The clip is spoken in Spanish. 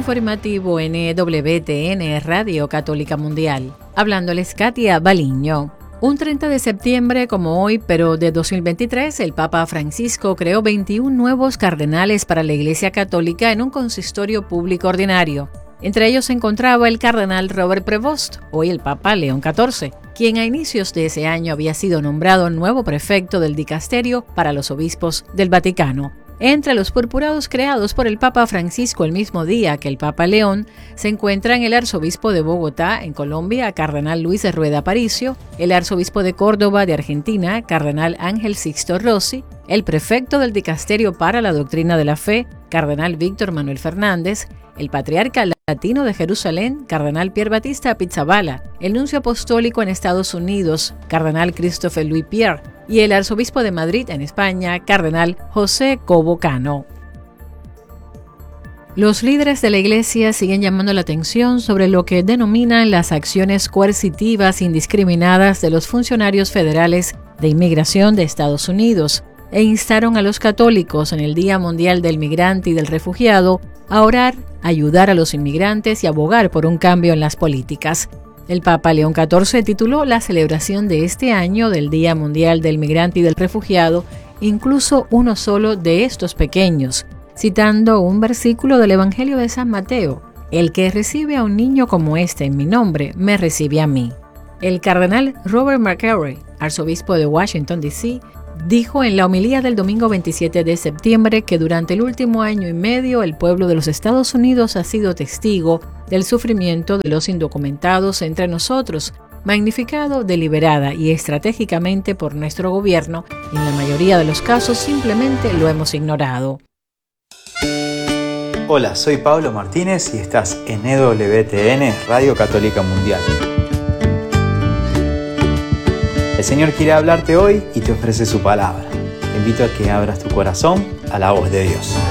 informativo NWTN Radio Católica Mundial. Hablándoles Katia Baliño. Un 30 de septiembre como hoy, pero de 2023, el Papa Francisco creó 21 nuevos cardenales para la Iglesia Católica en un consistorio público ordinario. Entre ellos se encontraba el cardenal Robert Prevost, hoy el Papa León XIV, quien a inicios de ese año había sido nombrado nuevo prefecto del dicasterio para los obispos del Vaticano. Entre los purpurados creados por el Papa Francisco el mismo día que el Papa León, se encuentran el arzobispo de Bogotá, en Colombia, cardenal Luis de Rueda Aparicio, el arzobispo de Córdoba, de Argentina, cardenal Ángel Sixto Rossi, el prefecto del dicasterio para la doctrina de la fe, cardenal Víctor Manuel Fernández, el patriarca latino de Jerusalén, cardenal Pier Battista Pizzaballa, el nuncio apostólico en Estados Unidos, cardenal Christopher Louis Pierre, y el arzobispo de Madrid, en España, cardenal José Cobo Cano. Los líderes de la Iglesia siguen llamando la atención sobre lo que denominan las acciones coercitivas indiscriminadas de los funcionarios federales de inmigración de Estados Unidos e instaron a los católicos en el Día Mundial del Migrante y del Refugiado a orar, ayudar a los inmigrantes y abogar por un cambio en las políticas. El Papa León XIV tituló la celebración de este año del Día Mundial del Migrante y del Refugiado, incluso uno solo de estos pequeños, citando un versículo del Evangelio de San Mateo: el que recibe a un niño como este en mi nombre, me recibe a mí. El cardenal Robert McCarry, arzobispo de Washington, D.C., dijo en la homilía del domingo 27 de septiembre que durante el último año y medio el pueblo de los Estados Unidos ha sido testigo del sufrimiento de los indocumentados entre nosotros, magnificado deliberada y estratégicamente por nuestro gobierno, y en la mayoría de los casos simplemente lo hemos ignorado. Hola, soy Pablo Martínez y estás en EWTN Radio Católica Mundial. El Señor quiere hablarte hoy y te ofrece su palabra. Te invito a que abras tu corazón a la voz de Dios.